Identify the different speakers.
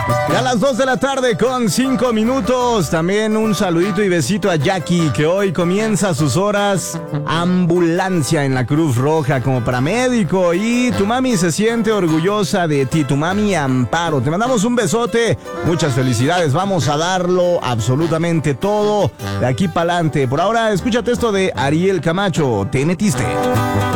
Speaker 1: Ya a las 2 de la tarde con 5 minutos. También un saludito y besito a Jackie, que hoy comienza sus horas ambulancia en la Cruz Roja como paramédico. Y tu mami se siente orgullosa de ti, tu mami Amparo. Te mandamos un besote, muchas felicidades. Vamos a darlo absolutamente todo de aquí para adelante. Por ahora, escúchate esto de Ariel Camacho. Te metiste.